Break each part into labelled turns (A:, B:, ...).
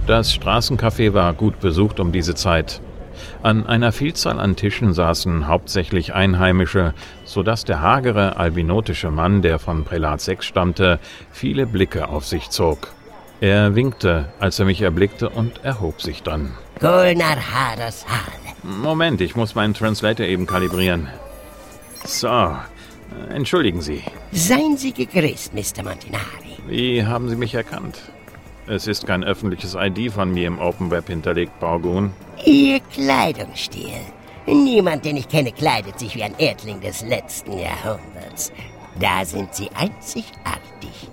A: Das Straßencafé war gut besucht um diese Zeit. An einer Vielzahl an Tischen saßen hauptsächlich Einheimische, sodass der hagere, albinotische Mann, der von Prälat 6 stammte, viele Blicke auf sich zog. Er winkte, als er mich erblickte, und erhob sich dann. Moment, ich muss meinen Translator eben kalibrieren. So, entschuldigen Sie.
B: Seien Sie gegrüßt, Mr. Montinari.
A: Wie haben Sie mich erkannt? Es ist kein öffentliches ID von mir im Open Web hinterlegt, Borgun.
B: Ihr Kleidungsstil. Niemand, den ich kenne, kleidet sich wie ein Erdling des letzten Jahrhunderts. Da sind Sie einzigartig.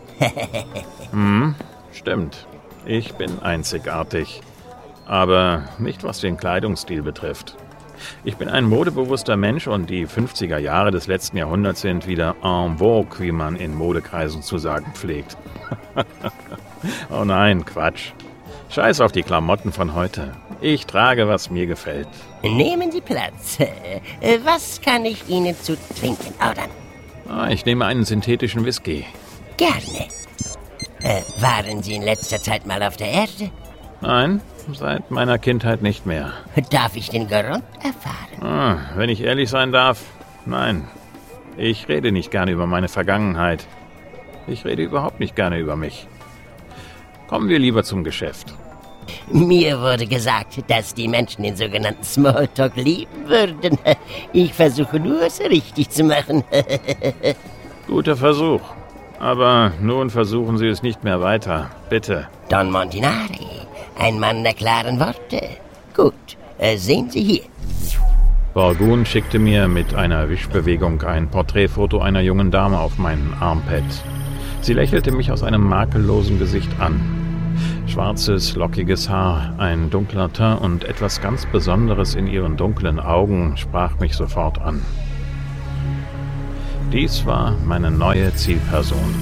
A: Stimmt. Ich bin einzigartig. Aber nicht, was den Kleidungsstil betrifft. Ich bin ein modebewusster Mensch und die 50er Jahre des letzten Jahrhunderts sind wieder en vogue, wie man in Modekreisen zu sagen pflegt. Oh nein, Quatsch. Scheiß auf die Klamotten von heute. Ich trage, was mir gefällt.
B: Nehmen Sie Platz. Was kann ich Ihnen zu trinken ordern?
A: Ich nehme einen synthetischen Whisky.
B: Gerne. Waren Sie in letzter Zeit mal auf der Erde?
A: Nein, seit meiner Kindheit nicht mehr.
B: Darf ich den Grund erfahren?
A: Wenn ich ehrlich sein darf, nein. Ich rede nicht gerne über meine Vergangenheit. Ich rede überhaupt nicht gerne über mich. Kommen wir lieber zum Geschäft.
B: Mir wurde gesagt, dass die Menschen den sogenannten Smalltalk lieben würden. Ich versuche nur, es richtig zu machen.
A: Guter Versuch. Aber nun versuchen Sie es nicht mehr weiter. Bitte.
B: Don Montinari, ein Mann der klaren Worte. Gut, sehen Sie hier.
A: Borgun schickte mir mit einer Wischbewegung ein Porträtfoto einer jungen Dame auf meinen Armpad. Sie lächelte mich aus einem makellosen Gesicht an. Schwarzes, lockiges Haar, ein dunkler Teint und etwas ganz Besonderes in ihren dunklen Augen sprach mich sofort an. Dies war meine neue Zielperson.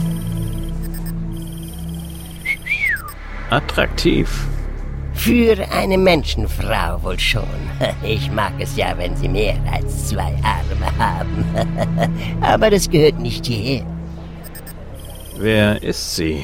A: Attraktiv.
B: Für eine Menschenfrau wohl schon. Ich mag es ja, wenn sie mehr als 2 Arme haben. Aber das gehört nicht hierher.
A: Wer ist sie?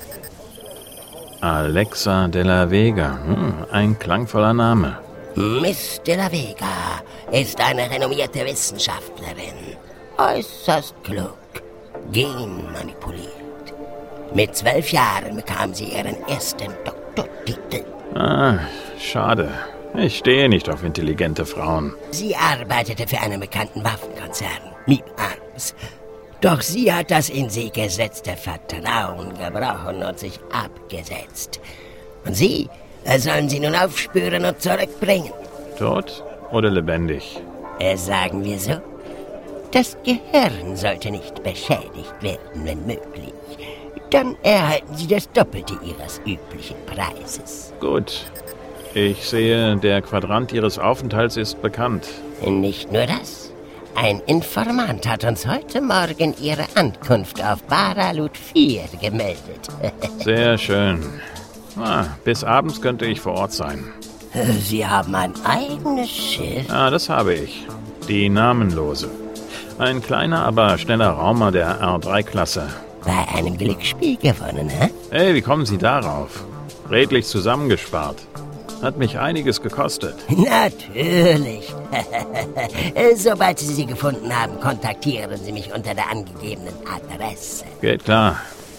A: Alexa de la Vega. Ein klangvoller Name.
B: Miss de la Vega ist eine renommierte Wissenschaftlerin. Äußerst klug. Genmanipuliert. Mit 12 Jahren bekam sie ihren ersten Doktortitel.
A: Schade. Ich stehe nicht auf intelligente Frauen.
B: Sie arbeitete für einen bekannten Waffenkonzern, Meep Arms. Doch sie hat das in sie gesetzte Vertrauen gebrochen und sich abgesetzt. Und Sie sollen sie nun aufspüren und zurückbringen.
A: Tot oder lebendig?
B: Sagen wir so. Das Gehirn sollte nicht beschädigt werden, wenn möglich. Dann erhalten Sie das Doppelte Ihres üblichen Preises.
A: Gut. Ich sehe, der Quadrant Ihres Aufenthalts ist bekannt.
B: Nicht nur das. Ein Informant hat uns heute Morgen Ihre Ankunft auf Baralut 4 gemeldet.
A: Sehr schön. Bis abends könnte ich vor Ort sein.
B: Sie haben ein eigenes Schiff?
A: Das habe ich. Die Namenlose. Ein kleiner, aber schneller Raumer der R3-Klasse.
B: Bei einem Glücksspiel gewonnen, hä?
A: Hey, wie kommen Sie darauf? Redlich zusammengespart. Hat mich einiges gekostet.
B: Natürlich. Sobald Sie sie gefunden haben, kontaktieren Sie mich unter der angegebenen Adresse.
A: Geht klar.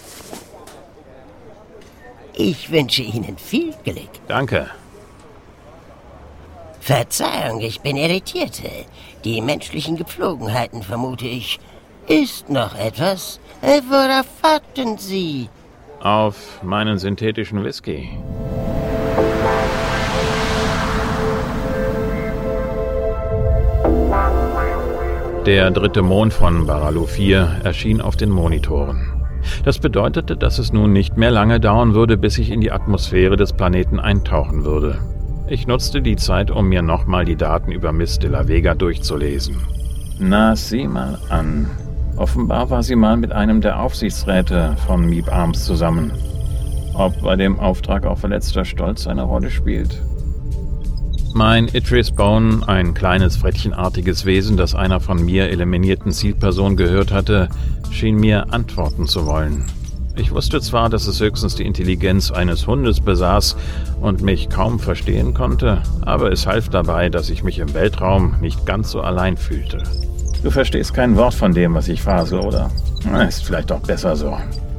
B: Ich wünsche Ihnen viel Glück.
A: Danke.
B: Verzeihung, ich bin irritiert. Die menschlichen Gepflogenheiten, vermute ich. Ist noch etwas? Worauf warten Sie?
A: Auf meinen synthetischen Whisky. Der 3. Mond von Baralu 4 erschien auf den Monitoren. Das bedeutete, dass es nun nicht mehr lange dauern würde, bis ich in die Atmosphäre des Planeten eintauchen würde. Ich nutzte die Zeit, um mir nochmal die Daten über Miss de la Vega durchzulesen. Na, sieh mal an. Offenbar war sie mal mit einem der Aufsichtsräte von Meep Arms zusammen. Ob bei dem Auftrag auch verletzter Stolz eine Rolle spielt? Mein Idris Bone, ein kleines frettchenartiges Wesen, das einer von mir eliminierten Zielperson gehört hatte, schien mir antworten zu wollen. Ich wusste zwar, dass es höchstens die Intelligenz eines Hundes besaß und mich kaum verstehen konnte, aber es half dabei, dass ich mich im Weltraum nicht ganz so allein fühlte. Du verstehst kein Wort von dem, was ich fasel, oder? Ist vielleicht auch besser so.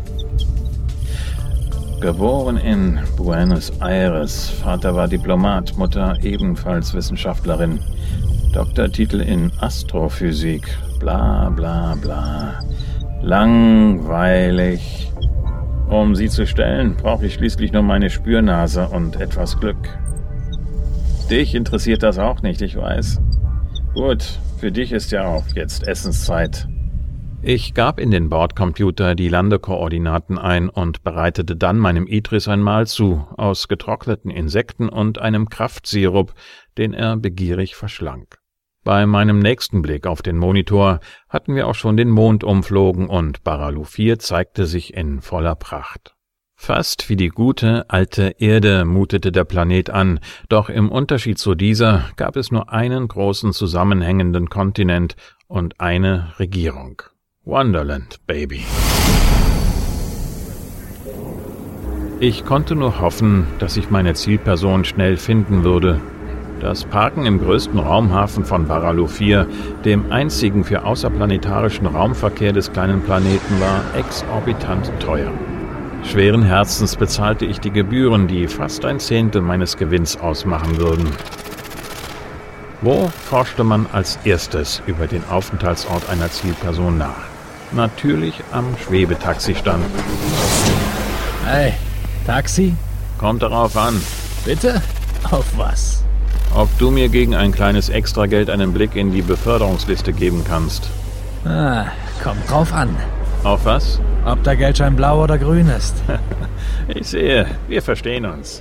A: Geboren in Buenos Aires. Vater war Diplomat, Mutter ebenfalls Wissenschaftlerin. Doktortitel in Astrophysik. Bla bla bla. Langweilig. Um sie zu stellen, brauche ich schließlich nur meine Spürnase und etwas Glück. Dich interessiert das auch nicht, ich weiß. Gut, für dich ist ja auch jetzt Essenszeit. Ich gab in den Bordcomputer die Landekoordinaten ein und bereitete dann meinem Idris ein Mahl zu, aus getrockneten Insekten und einem Kraftsirup, den er begierig verschlang. Bei meinem nächsten Blick auf den Monitor hatten wir auch schon den Mond umflogen und Baralu 4 zeigte sich in voller Pracht. Fast wie die gute, alte Erde mutete der Planet an, doch im Unterschied zu dieser gab es nur einen großen zusammenhängenden Kontinent und eine Regierung. Wonderland, Baby. Ich konnte nur hoffen, dass ich meine Zielperson schnell finden würde. Das Parken im größten Raumhafen von Baralu 4, dem einzigen für außerplanetarischen Raumverkehr des kleinen Planeten, war exorbitant teuer. Schweren Herzens bezahlte ich die Gebühren, die fast 1/10 meines Gewinns ausmachen würden. Wo forschte man als erstes über den Aufenthaltsort einer Zielperson nach? Natürlich am Schwebetaxistand.
C: Hey, Taxi?
A: Kommt darauf an.
C: Bitte? Auf was?
A: Ob du mir gegen ein kleines Extrageld einen Blick in die Beförderungsliste geben kannst.
C: Kommt drauf an.
A: Auf was?
C: Ob der Geldschein blau oder grün ist.
A: Ich sehe, wir verstehen uns.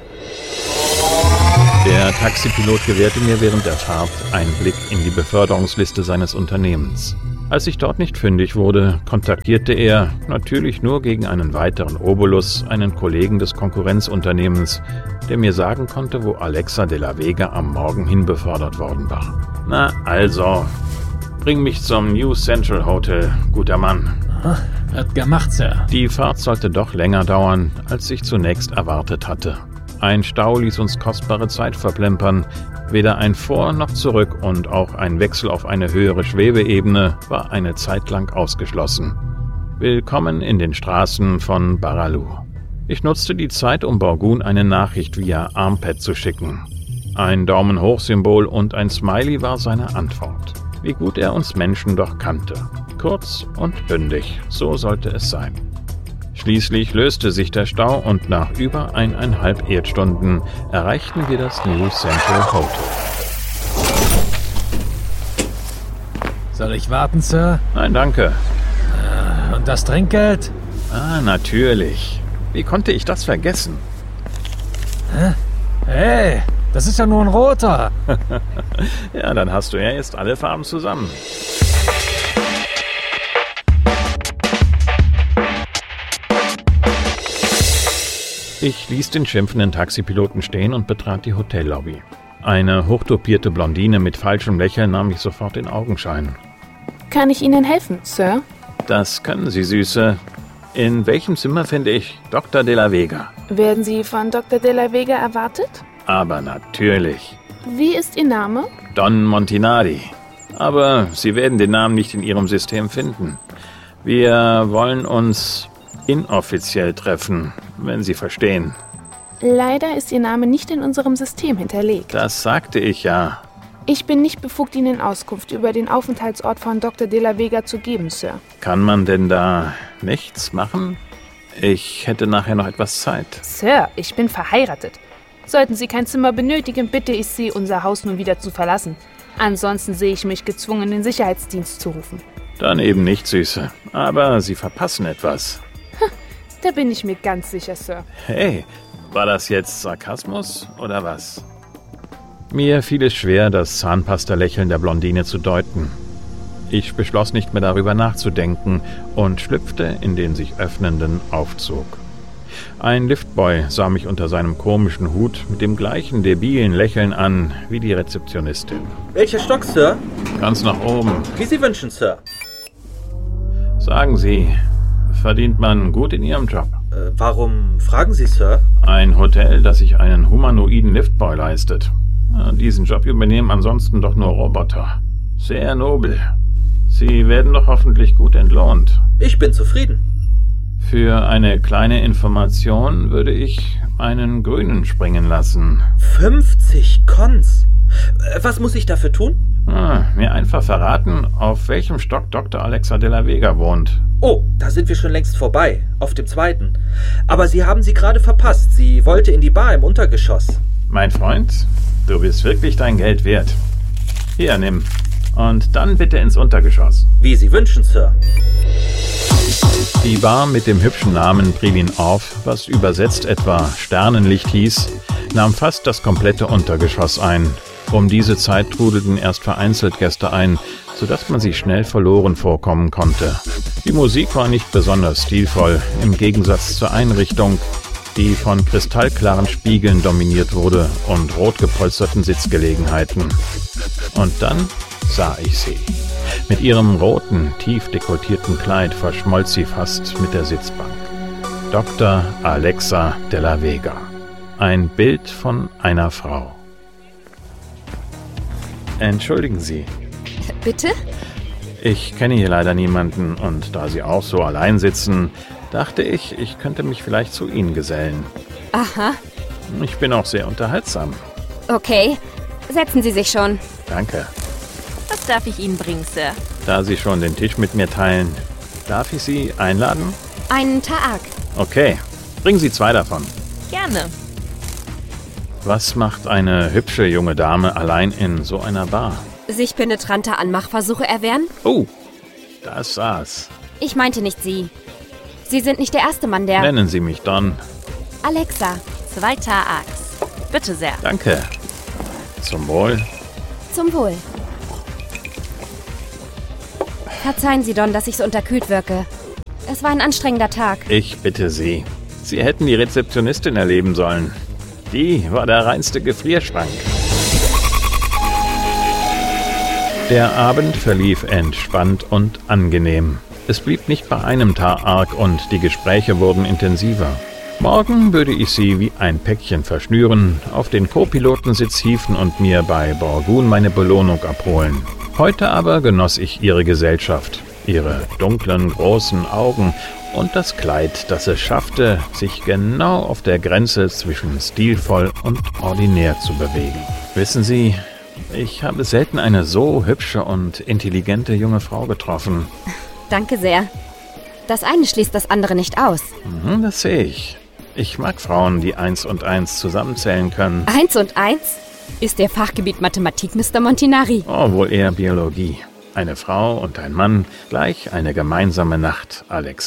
A: Der Taxipilot gewährte mir während der Fahrt einen Blick in die Beförderungsliste seines Unternehmens. Als ich dort nicht fündig wurde, kontaktierte er, natürlich nur gegen einen weiteren Obolus, einen Kollegen des Konkurrenzunternehmens, der mir sagen konnte, wo Alexa de la Vega am Morgen hin befördert worden war. Na also, bring mich zum New Central Hotel, guter Mann.
C: Wird gemacht, Sir.
A: Die Fahrt sollte doch länger dauern, als ich zunächst erwartet hatte. Ein Stau ließ uns kostbare Zeit verplempern. Weder ein Vor- noch Zurück und auch ein Wechsel auf eine höhere Schwebeebene war eine Zeit lang ausgeschlossen. Willkommen in den Straßen von Baralu. Ich nutzte die Zeit, um Borgun eine Nachricht via Armpad zu schicken. Ein Daumen-hoch-Symbol und ein Smiley war seine Antwort. Wie gut er uns Menschen doch kannte. Kurz und bündig, so sollte es sein. Schließlich löste sich der Stau und nach über 1,5 Erdstunden erreichten wir das New Central Hotel.
C: Soll ich warten, Sir?
A: Nein, danke.
C: Und das Trinkgeld?
A: Natürlich. Wie konnte ich das vergessen?
C: Hey, das ist ja nur ein roter.
A: Ja, dann hast du ja jetzt alle Farben zusammen. Ich ließ den schimpfenden Taxipiloten stehen und betrat die Hotellobby. Eine hochdopierte Blondine mit falschem Lächeln nahm mich sofort in Augenschein.
D: Kann ich Ihnen helfen, Sir?
A: Das können Sie, Süße. In welchem Zimmer finde ich Dr. de la Vega?
D: Werden Sie von Dr. de la Vega erwartet?
A: Aber natürlich.
D: Wie ist Ihr Name?
A: Don Montinari. Aber Sie werden den Namen nicht in Ihrem System finden. Wir wollen uns inoffiziell treffen, wenn Sie verstehen.
D: Leider ist Ihr Name nicht in unserem System hinterlegt.
A: Das sagte ich ja.
D: Ich bin nicht befugt, Ihnen Auskunft über den Aufenthaltsort von Dr. de la Vega zu geben, Sir.
A: Kann man denn da nichts machen? Ich hätte nachher noch etwas Zeit.
D: Sir, ich bin verheiratet. Sollten Sie kein Zimmer benötigen, bitte ich Sie, unser Haus nun wieder zu verlassen. Ansonsten sehe ich mich gezwungen, den Sicherheitsdienst zu rufen.
A: Dann eben nicht, Süße. Aber Sie verpassen etwas.
D: Da bin ich mir ganz sicher, Sir.
A: Hey, war das jetzt Sarkasmus oder was? Mir fiel es schwer, das Zahnpasta-Lächeln der Blondine zu deuten. Ich beschloss nicht mehr darüber nachzudenken und schlüpfte in den sich öffnenden Aufzug. Ein Liftboy sah mich unter seinem komischen Hut mit dem gleichen debilen Lächeln an wie die Rezeptionistin.
E: Welcher Stock, Sir?
A: Ganz nach oben.
E: Wie Sie wünschen, Sir.
A: Sagen Sie, verdient man gut in Ihrem Job.
E: Warum fragen Sie, Sir?
A: Ein Hotel, das sich einen humanoiden Liftboy leistet. Diesen Job übernehmen ansonsten doch nur Roboter. Sehr nobel. Sie werden doch hoffentlich gut entlohnt.
E: Ich bin zufrieden.
A: Für eine kleine Information würde ich einen Grünen springen lassen.
E: 50 Cons? Was muss ich dafür tun?
A: Mir einfach verraten, auf welchem Stock Dr. Alexa de la Vega wohnt.
E: Oh, da sind wir schon längst vorbei. Auf dem 2. Aber Sie haben sie gerade verpasst. Sie wollte in die Bar im Untergeschoss.
A: Mein Freund, du bist wirklich dein Geld wert. Hier, nimm. Und dann bitte ins Untergeschoss.
E: Wie Sie wünschen, Sir.
A: Die Bar mit dem hübschen Namen Privin Off, was übersetzt etwa Sternenlicht hieß, nahm fast das komplette Untergeschoss ein. Um diese Zeit trudelten erst vereinzelt Gäste ein, sodass man sich schnell verloren vorkommen konnte. Die Musik war nicht besonders stilvoll, im Gegensatz zur Einrichtung, die von kristallklaren Spiegeln dominiert wurde und rot gepolsterten Sitzgelegenheiten. Und dann sah ich sie. Mit ihrem roten, tief dekolletierten Kleid verschmolz sie fast mit der Sitzbank. Dr. Alexa de la Vega. Ein Bild von einer Frau. Entschuldigen Sie.
F: Bitte?
A: Ich kenne hier leider niemanden und da Sie auch so allein sitzen, dachte ich, ich könnte mich vielleicht zu Ihnen gesellen.
F: Aha.
A: Ich bin auch sehr unterhaltsam.
F: Okay. Setzen Sie sich schon.
A: Danke.
G: Was darf ich Ihnen bringen, Sir?
A: Da Sie schon den Tisch mit mir teilen, darf ich Sie einladen?
F: Einen Taag.
A: Okay, bringen Sie 2 davon.
G: Gerne.
A: Was macht eine hübsche junge Dame allein in so einer Bar?
F: Sich penetranter Anmachversuche erwehren?
A: Oh, das saß.
F: Ich meinte nicht Sie. Sie sind nicht der erste Mann, der...
A: Nennen Sie mich Don.
F: Alexa.
G: 2 Taaks. Bitte sehr.
A: Danke. Zum Wohl.
F: Zum Wohl. Verzeihen Sie, Don, dass ich so unterkühlt wirke. Es war ein anstrengender Tag.
A: Ich bitte Sie. Sie hätten die Rezeptionistin erleben sollen. Die war der reinste Gefrierschrank. Der Abend verlief entspannt und angenehm. Es blieb nicht bei einem Taag und die Gespräche wurden intensiver. Morgen würde ich sie wie ein Päckchen verschnüren, auf den Co-Pilotensitz hieven und mir bei Borgun meine Belohnung abholen. Heute aber genoss ich ihre Gesellschaft, ihre dunklen, großen Augen und das Kleid, das es schaffte, sich genau auf der Grenze zwischen stilvoll und ordinär zu bewegen. Wissen Sie, ich habe selten eine so hübsche und intelligente junge Frau getroffen.
F: Danke sehr. Das eine schließt das andere nicht aus.
A: Das sehe ich. Ich mag Frauen, die 1 und 1 zusammenzählen können.
F: 1 und 1? Ist Ihr Fachgebiet Mathematik, Mr. Montinari?
A: Oh, wohl eher Biologie. Eine Frau und ein Mann, gleich eine gemeinsame Nacht, Alexa.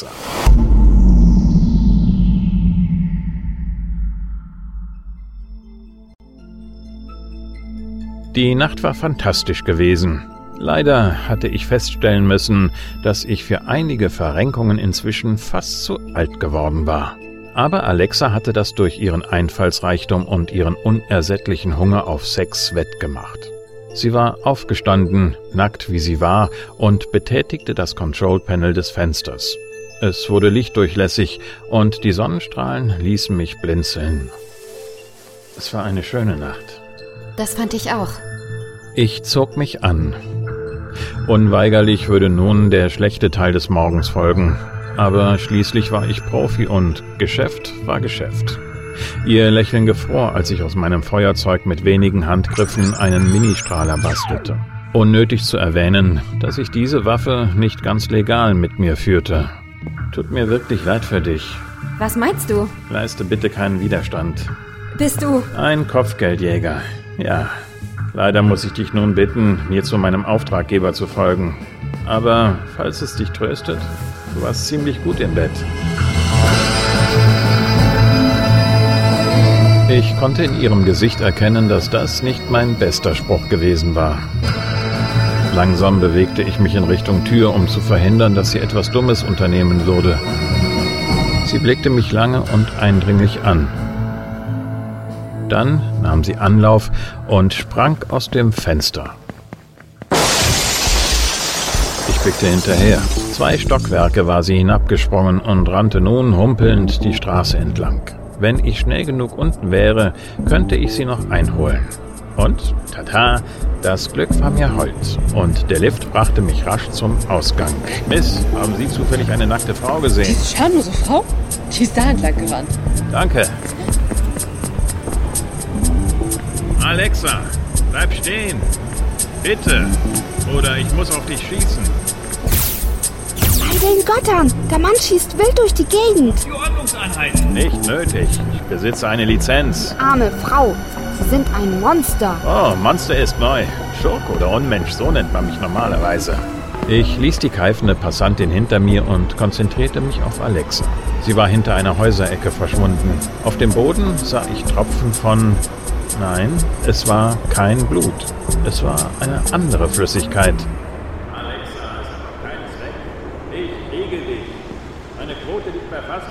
A: Die Nacht war fantastisch gewesen. Leider hatte ich feststellen müssen, dass ich für einige Verrenkungen inzwischen fast zu alt geworden war. Aber Alexa hatte das durch ihren Einfallsreichtum und ihren unersättlichen Hunger auf Sex wettgemacht. Sie war aufgestanden, nackt wie sie war, und betätigte das Control-Panel des Fensters. Es wurde lichtdurchlässig und die Sonnenstrahlen ließen mich blinzeln. Es war eine schöne Nacht.
F: Das fand ich auch.
A: Ich zog mich an. Unweigerlich würde nun der schlechte Teil des Morgens folgen. Aber schließlich war ich Profi und Geschäft war Geschäft. Ihr Lächeln gefror, als ich aus meinem Feuerzeug mit wenigen Handgriffen einen Ministrahler bastelte. Unnötig zu erwähnen, dass ich diese Waffe nicht ganz legal mit mir führte. Tut mir wirklich leid für dich.
F: Was meinst du?
A: Leiste bitte keinen Widerstand.
F: Bist du...
A: Ein Kopfgeldjäger, ja. Leider muss ich dich nun bitten, mir zu meinem Auftraggeber zu folgen. Aber falls es dich tröstet, du warst ziemlich gut im Bett. Ich konnte in ihrem Gesicht erkennen, dass das nicht mein bester Spruch gewesen war. Langsam bewegte ich mich in Richtung Tür, um zu verhindern, dass sie etwas Dummes unternehmen würde. Sie blickte mich lange und eindringlich an. Dann nahm sie Anlauf und sprang aus dem Fenster. Ich blickte hinterher. 2 Stockwerke war sie hinabgesprungen und rannte nun humpelnd die Straße entlang. Wenn ich schnell genug unten wäre, könnte ich sie noch einholen. Und, tata, das Glück war mir hold. Und der Lift brachte mich rasch zum Ausgang. Miss, haben Sie zufällig eine nackte Frau gesehen?
H: Diese schamlose Frau? Die ist da entlang gerannt.
A: Danke. Alexa, bleib stehen. Bitte. Oder ich muss auf dich schießen.
I: Bei den Göttern! Der Mann schießt wild durch die Gegend.
A: Die Ordnungseinheit. Nicht nötig. Ich besitze eine Lizenz.
I: Arme Frau, Sie sind ein Monster.
A: Oh, Monster ist neu. Schurke oder Unmensch, so nennt man mich normalerweise. Ich ließ die keifende Passantin hinter mir und konzentrierte mich auf Alexa. Sie war hinter einer Häuserecke verschwunden. Auf dem Boden sah ich Tropfen von... Nein, es war kein Blut. Es war eine andere Flüssigkeit. Alexa, es hat keinen Zweck. Ich regel dich. Meine Quote liegt bei fast 100%.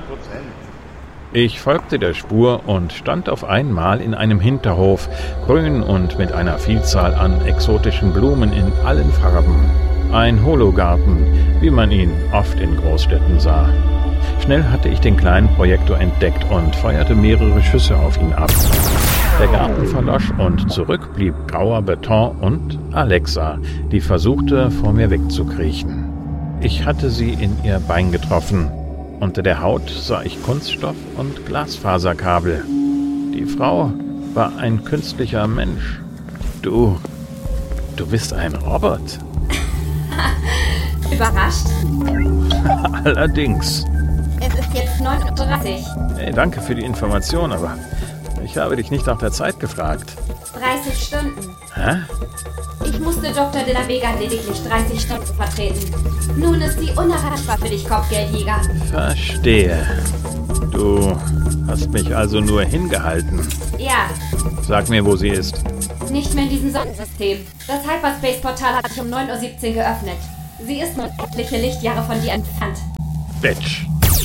A: Ich folgte der Spur und stand auf einmal in einem Hinterhof, grün und mit einer Vielzahl an exotischen Blumen in allen Farben. Ein Hologarten, wie man ihn oft in Großstädten sah. Schnell hatte ich den kleinen Projektor entdeckt und feuerte mehrere Schüsse auf ihn ab. Der Garten verlosch und zurück blieb grauer Beton und Alexa, die versuchte, vor mir wegzukriechen. Ich hatte sie in ihr Bein getroffen. Unter der Haut sah ich Kunststoff und Glasfaserkabel. Die Frau war ein künstlicher Mensch. Du bist ein Robot.
F: Überrascht?
A: Allerdings.
F: Es ist jetzt 9:30 Uhr.
A: Hey, danke für die Information, aber ich habe dich nicht nach der Zeit gefragt.
F: 30 Stunden.
A: Hä?
F: Ich musste Dr. de la Vega lediglich 30 Stunden vertreten. Nun ist sie unerreichbar für dich, Kopfgeldjäger.
A: Verstehe. Du hast mich also nur hingehalten.
F: Ja.
A: Sag mir, wo sie ist.
F: Nicht mehr in diesem Sonnensystem. Das Hyperspace-Portal hat sich um 9:17 Uhr geöffnet. Sie ist nur etliche Lichtjahre von dir entfernt.
A: Bitch.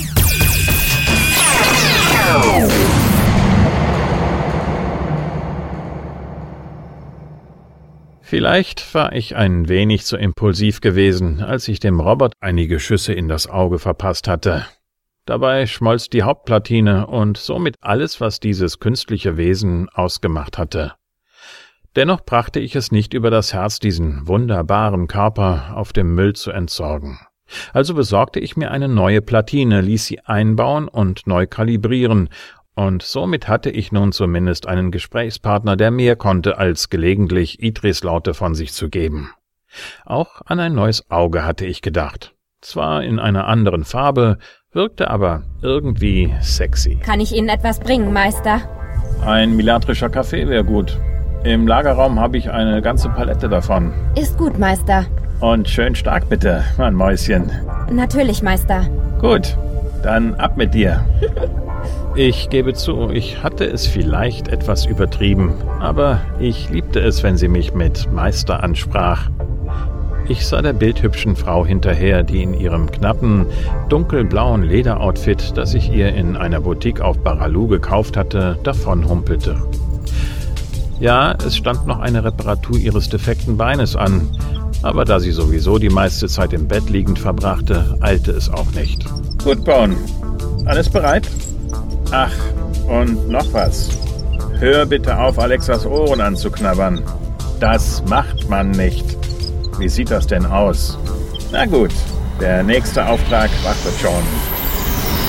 A: Vielleicht war ich ein wenig zu impulsiv gewesen, als ich dem Robot einige Schüsse in das Auge verpasst hatte. Dabei schmolz die Hauptplatine und somit alles, was dieses künstliche Wesen ausgemacht hatte. Dennoch brachte ich es nicht über das Herz, diesen wunderbaren Körper auf dem Müll zu entsorgen. Also besorgte ich mir eine neue Platine, ließ sie einbauen und neu kalibrieren, und somit hatte ich nun zumindest einen Gesprächspartner, der mehr konnte, als gelegentlich Idris-Laute von sich zu geben. Auch an ein neues Auge hatte ich gedacht. Zwar in einer anderen Farbe, wirkte aber irgendwie sexy.
F: Kann ich Ihnen etwas bringen, Meister?
A: Ein milatrischer Kaffee wäre gut. Im Lagerraum habe ich eine ganze Palette davon.
F: Ist gut, Meister.
A: Und schön stark bitte, mein Mäuschen.
F: Natürlich, Meister.
A: Gut, dann ab mit dir. Ich gebe zu, ich hatte es vielleicht etwas übertrieben, aber ich liebte es, wenn sie mich mit Meister ansprach. Ich sah der bildhübschen Frau hinterher, die in ihrem knappen, dunkelblauen Lederoutfit, das ich ihr in einer Boutique auf Baralu gekauft hatte, davonhumpelte. Ja, es stand noch eine Reparatur ihres defekten Beines an, aber da sie sowieso die meiste Zeit im Bett liegend verbrachte, eilte es auch nicht. Gut, Bone. Alles bereit? Ach, und noch was. Hör bitte auf, Alexas Ohren anzuknabbern. Das macht man nicht. Wie sieht das denn aus? Na gut, der nächste Auftrag wartet schon.